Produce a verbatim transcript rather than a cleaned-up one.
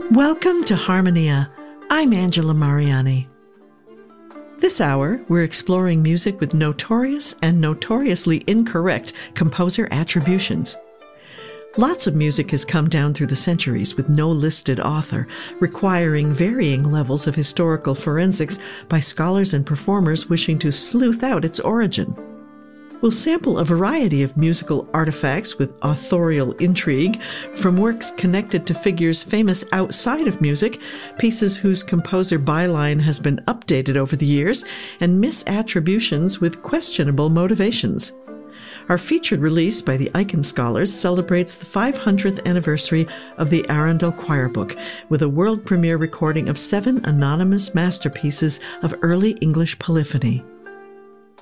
Welcome to Harmonia. I'm Angela Mariani. This hour, we're exploring music with notorious and notoriously incorrect composer attributions. Lots of music has come down through the centuries with no listed author, requiring varying levels of historical forensics by scholars and performers wishing to sleuth out its origin. We'll sample a variety of musical artifacts with authorial intrigue, from works connected to figures famous outside of music, pieces whose composer byline has been updated over the years, and misattributions with questionable motivations. Our featured release by the Eichen Scholars celebrates the five hundredth anniversary of the Arundel Choir Book, with a world premiere recording of seven anonymous masterpieces of early English polyphony.